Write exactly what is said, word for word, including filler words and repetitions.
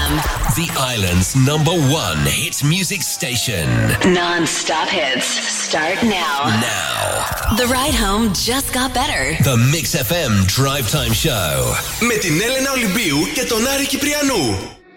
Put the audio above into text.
M. The island's number one hit music station. Non-stop hits start now. Now. The ride home just got better. The Mix εφ εμ Drive Time Show. Με την Έλενα Ολυμπίου και τον Άρη Κυπριανού.